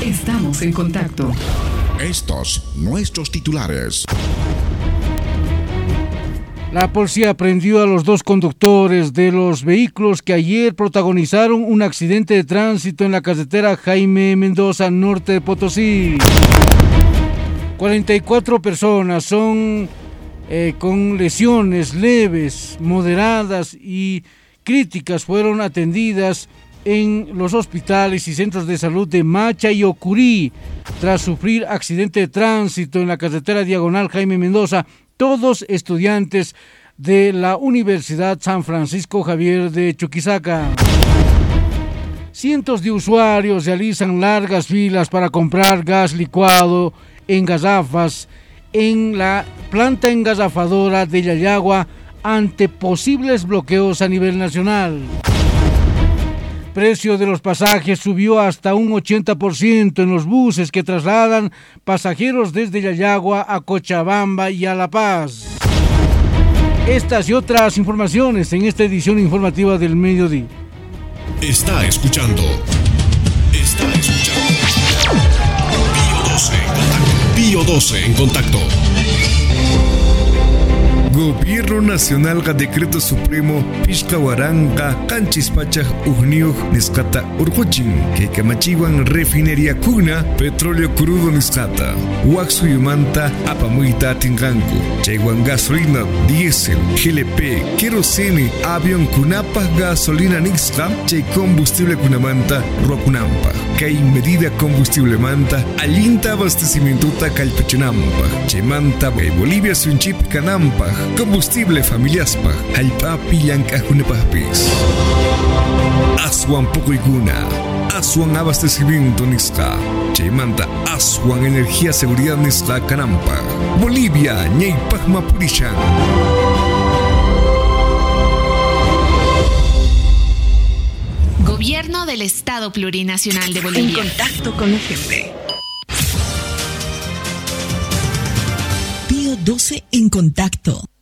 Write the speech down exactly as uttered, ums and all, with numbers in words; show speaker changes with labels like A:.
A: Estamos en contacto.
B: Estos nuestros titulares.
C: La policía aprendió a los dos conductores de los vehículos que ayer protagonizaron un accidente de tránsito en la carretera Jaime Mendoza, norte de Potosí. cuarenta y cuatro personas son eh, con lesiones leves, moderadas y críticas fueron atendidas en los hospitales y centros de salud de Macha y Ocurí tras sufrir accidente de tránsito en la carretera diagonal Jaime Mendoza, todos estudiantes de la Universidad San Francisco Javier de Chuquisaca. Cientos de usuarios realizan largas filas para comprar gas licuado en garrafas en la planta engarrafadora de Yayagua ante posibles bloqueos a nivel nacional. Precio de los pasajes subió hasta un ochenta por ciento en los buses que trasladan pasajeros desde Yayagua a Cochabamba y a La Paz. Estas y otras informaciones en esta edición informativa del mediodía.
B: Está escuchando. Está escuchando. Pío doce en contacto.
D: Gobierno Nacional ga Decreto Supremo Pishkawaranqa Kanchispachaj Ujniuj Nisqata Urquchin Kaykamachiywan refinería kuna petróleo crudo nisqata Waksuyumanta apamuyta atinqanku chaywan gasolina, diésel, G L P, kerosene, avión kunapaj gasolina nisqa chay combustible kunamanta ruakunanpaj kay medida combustiblemanta allinta abastecimientuta kallpachinanpaj chaymanta Bolivia sunchipi kananpaj combustible familiaspaj hallpapi llank'aqkunapajpis aswan puquykuna aswan abastecimiento nisqa chaymanta aswan energía seguridad nisqa kananpaj Bolivia ñaypajma purishan.
E: Gobierno del Estado Plurinacional de Bolivia.
A: En contacto con la gente.
F: Pío doce en contacto.